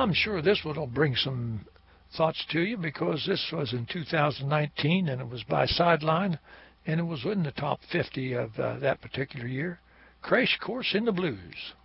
I'm sure this one will bring some thoughts to you because this was in 2019 and it was by Sideline and it was in the top 50 of that particular year. Crash Course in the Blues.